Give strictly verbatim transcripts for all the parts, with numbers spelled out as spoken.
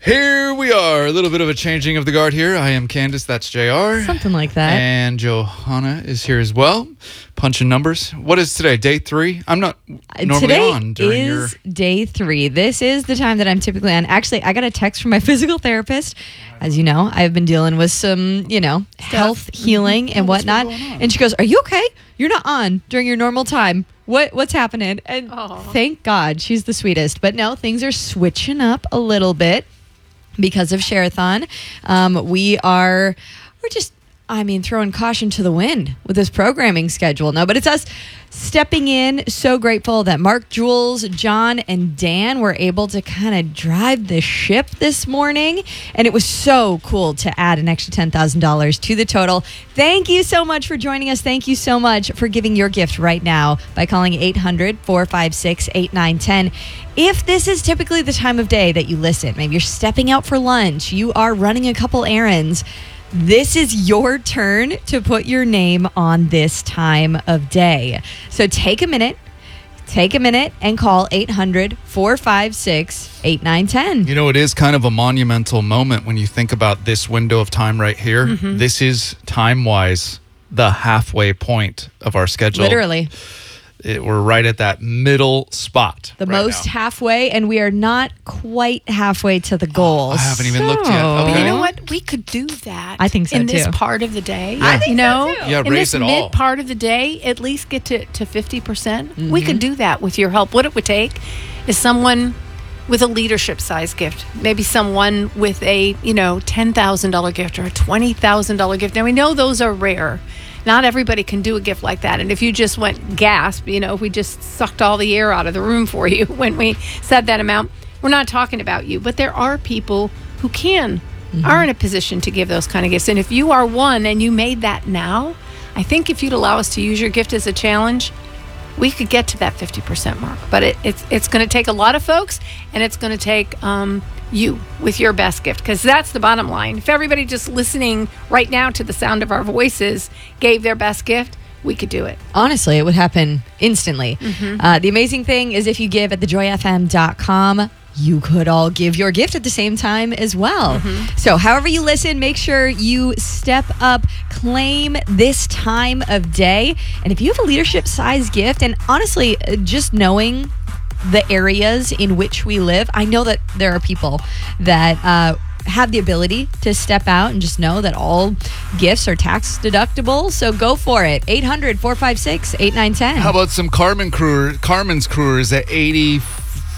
Here we are. A little bit of a changing of the guard here. I am Candace. That's J R. Something like that. And Johanna is here as well. Punching numbers. What is today? Day three? I'm not normally Today on during your... is day three. This is the time that I'm typically on. Actually, I got a text from my physical therapist. As you know, I've been dealing with some, you know, health healing and whatnot. And she goes, "Are you okay? You're not on during your normal time. What what's happening?" And Aww. Thank God, she's the sweetest. But no, things are switching up a little bit because of Share-a-thon. Um, we are, we're just, I mean, throwing caution to the wind with this programming schedule. No, but it's us stepping in. So grateful that Mark, Jules, John, and Dan were able to kind of drive the ship this morning. And it was so cool to add an extra ten thousand dollars to the total. Thank you so much for joining us. Thank you so much for giving your gift right now by calling eight hundred, four five six, eight nine one zero. If this is typically the time of day that you listen, maybe you're stepping out for lunch, you are running a couple errands, this is your turn to put your name on this time of day. So take a minute, take a minute and call eight hundred, four five six, eight nine one zero. You know, it is kind of a monumental moment when you think about this window of time right here. Mm-hmm. This is, time-wise, the halfway point of our schedule. Literally. It, we're right at that middle spot. The right most now. halfway, and we are not quite halfway to the goal. I haven't even looked yet. So- Okay. But you know what? We could do that. I think so, in this too. part of the day. I think you so, know, too. Yeah, in raise this it all. mid part of the day, at least get to to fifty percent. Mm-hmm. We could do that with your help. What it would take is someone with a leadership size gift, maybe someone with a you know ten thousand dollar gift or a twenty thousand dollar gift. Now we know those are rare. Not everybody can do a gift like that. And if you just went gasp, you know, if we just sucked all the air out of the room for you when we said that amount, we're not talking about you. But there are people who can, mm-hmm. are in a position to give those kind of gifts. And if you are one and you made that now, I think if you'd allow us to use your gift as a challenge, we could get to that fifty percent mark. But it, it's it's going to take a lot of folks, and it's going to take um, you with your best gift, because that's the bottom line. If everybody just listening right now to the sound of our voices gave their best gift, we could do it. Honestly, it would happen instantly. Mm-hmm. Uh, the amazing thing is if you give at the joy f m dot com, you could all give your gift at the same time as well. Mm-hmm. So however you listen, make sure you step up, claim this time of day. And if you have a leadership size gift, and honestly, just knowing the areas in which we live, I know that there are people that uh, have the ability to step out and just know that all gifts are tax deductible. So go for it. eight hundred, four five six, eight nine one zero. How about some Carmen Crew, Carmen's Crewers at eighty-four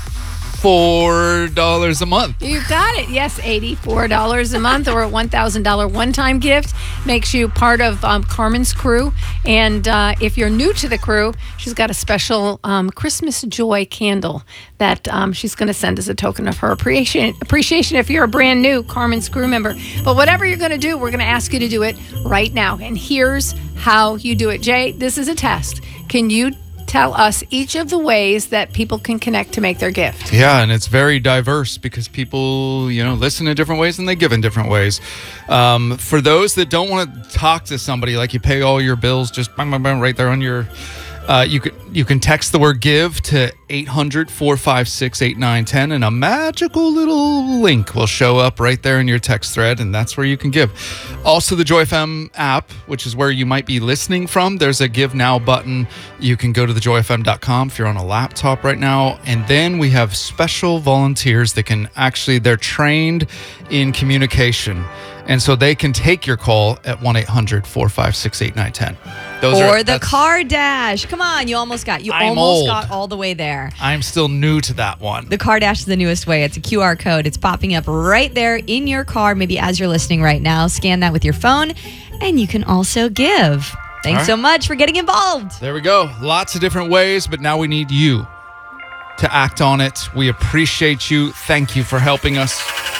dollars a month? You got it. Yes, eighty-four dollars a month or a one thousand dollars one-time gift makes you part of um, Carmen's crew. And uh, if you're new to the crew, she's got a special um, Christmas joy candle that um, she's going to send as a token of her appreciation. Appreciation if you're a brand new Carmen's crew member. But whatever you're going to do, we're going to ask you to do it right now. And here's how you do it. Jay, this is a test. Can you tell us each of the ways that people can connect to make their gift? Yeah, and it's very diverse because people, you know, listen in different ways and they give in different ways. Um, for those that don't want to talk to somebody, like you pay all your bills just bang, bang, bang, right there on your... Uh, you can you can text the word give to eight hundred, four five six, eight nine one zero, and a magical little link will show up right there in your text thread, and that's where you can give. Also, the Joy F M app, which is where you might be listening from, there's a Give Now button. You can go to the joy f m dot com if you're on a laptop right now, and then we have special volunteers that can actually, they're trained in communication, and so they can take your call at one eight hundred, four five six, eight nine one zero. Those or are, the car dash. Come on, you almost got you I'm almost old. got all the way there. I'm still new to that one. The car dash is the newest way. It's a Q R code. It's popping up right there in your car, maybe as you're listening right now. Scan that with your phone, and you can also give. Thanks right. so much for getting involved. There we go. Lots of different ways, but now we need you to act on it. We appreciate you. Thank you for helping us.